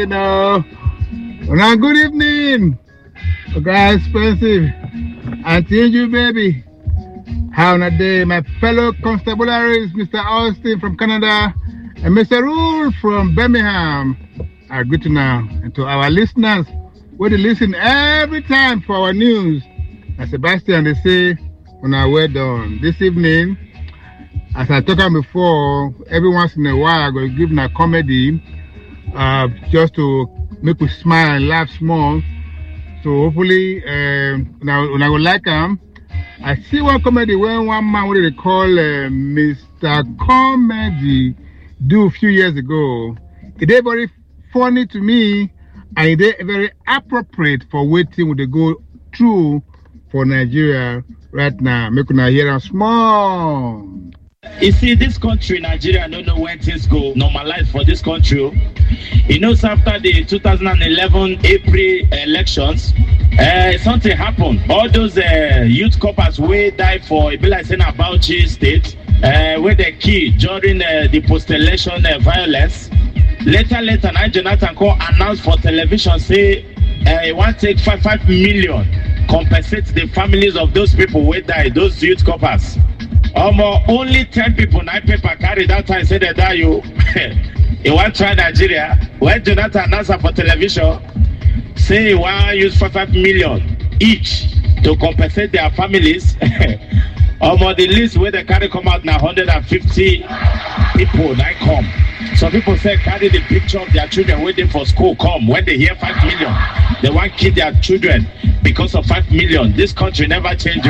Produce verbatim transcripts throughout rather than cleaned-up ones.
You know, well, good evening. Okay, expensive. Auntie you, baby. How on a day, my fellow constabularies, Mister Austin from Canada and Mister Rule from Birmingham are good to know. And to our listeners, where they listen every time for our news. As Sebastian, they say, when I well done. This evening, as I talked about before, every once in a while, I'm going to give a comedy uh, just to make you smile and laugh small. So hopefully, uh, when, I, when I would like them, I see one comedy where one man, what they call uh, Mister Comedy, do a few years ago. It is very funny to me, and it is very appropriate for waiting when they go through for Nigeria right now. Make una hear them small. You see, this country, Nigeria, I don't know when things go normalize for this country. You know, so after the two thousand eleven April elections, uh, something happened. All those uh, youth coppers way died for, it be like saying about Bauchi State, uh, where they killed during uh, the post-election uh, violence. Later, later, now Jonathan Cole announced for television, say, uh, he want to take five, five million, compensate the families of those people who died, those youth coppers. Um, uh, only ten people, nine paper carry that time, say they die you. You want to try Nigeria, when Jonathan announced for television, say he want to use five, five million each to compensate their families. Um, uh, the list where they carry come out now, one hundred fifty people that come. Some people say carry the picture of their children waiting for school come. When they hear five million, they want to kill their children because of five million. This country never change.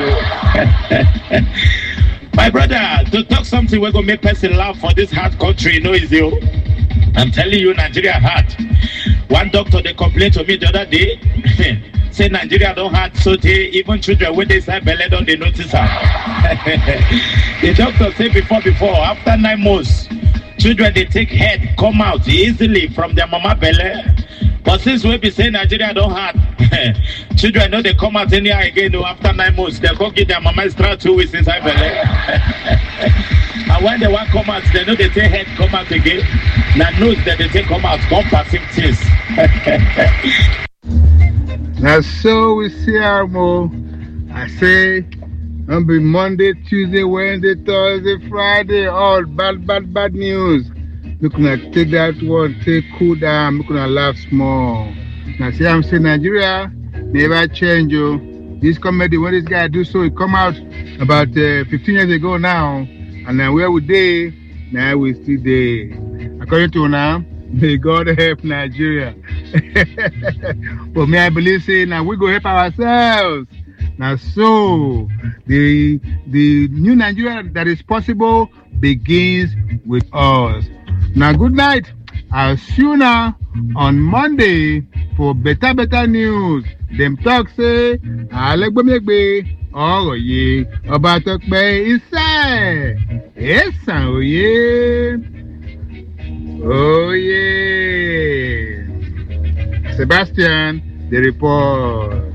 My brother, to talk something we're going to make person laugh for this hard country, you know, is you. I'm telling you, Nigeria hard. One doctor, they complained to me the other day, say Nigeria don't hard, so they, even children, when they say belly, don't they notice her. The doctor said before, before, after nine months, children, they take head, come out easily from their mama belly. But since we be saying Nigeria don't hard, children know they come out anyhow again no, after nine months. They go give their mama extra two weeks inside belly. And when they want to come out, they know they take head come out again. Now nose that they take come out, come passive things. Now so we see our more. I say, it'll be Monday, Tuesday, Wednesday, Thursday, Friday, all bad, bad, bad news. We're going to take that one, take cool down, we're going to laugh small. Now, see, I'm saying Nigeria never change. You. This comedy, when this guy do so, he come out about uh, fifteen years ago now, and then where we day, now we still there. According to now, may God help Nigeria. But me, I believe, say, now we go help ourselves. Now, so, the, the new Nigeria that is possible begins with us. Now, good night. I'll see you now on Monday for better, better news. Them talk say, Alegbomegbe, oh ye, about talk by Isa, yes, oh ye, oh ye. Sebastian, the report.